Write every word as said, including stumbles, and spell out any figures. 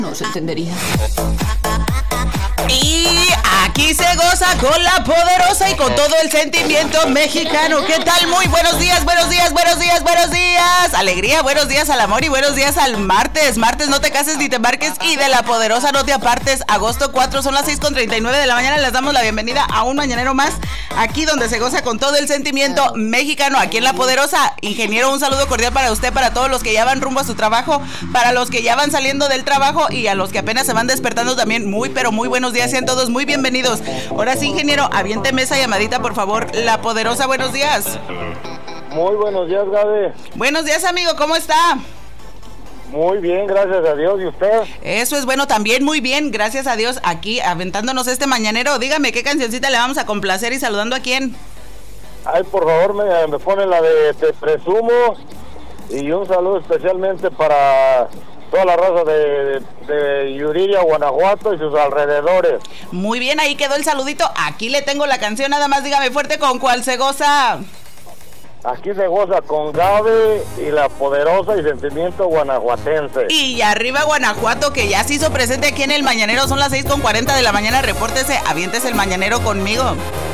No se entendería. Y aquí se goza con la poderosa y con todo el sentimiento mexicano. ¿Qué tal? Muy buenos días, buenos días, buenos días, buenos días. Alegría, buenos días al amor y buenos días al martes. Martes no te cases ni te embarques y de la poderosa no te apartes. Agosto cuatro, son las seis con treinta y nueve de la mañana. Les damos la bienvenida a un mañanero más. Aquí donde se goza con todo el sentimiento mexicano. Aquí en la poderosa. Ingeniero, un saludo cordial para usted, para todos los que ya van rumbo a su trabajo, para los que ya van saliendo del trabajo y a los que apenas se van despertando también. Muy, pero muy buenos días. Sean todos muy bienvenidos. Ahora sí, ingeniero, aviénteme esa llamadita, por favor. La poderosa, buenos días. Muy buenos días, Gaby. Buenos días, amigo, ¿cómo está? Muy bien, gracias a Dios. ¿Y usted? Eso es bueno, también muy bien, gracias a Dios, aquí aventándonos este mañanero. Dígame, ¿qué cancioncita le vamos a complacer y saludando a quién? Ay, por favor, me, me pone la de Te Presumo. Y un saludo especialmente para toda la raza de, de, de Yuriria, Guanajuato y sus alrededores. Muy bien, ahí quedó el saludito. Aquí le tengo la canción, nada más dígame fuerte con cuál se goza. Aquí se goza con Gaby y la poderosa y sentimiento guanajuatense. Y arriba Guanajuato, que ya se hizo presente aquí en el mañanero. Son las seis con cuarenta de la mañana. Repórtese, aviéntese el mañanero conmigo.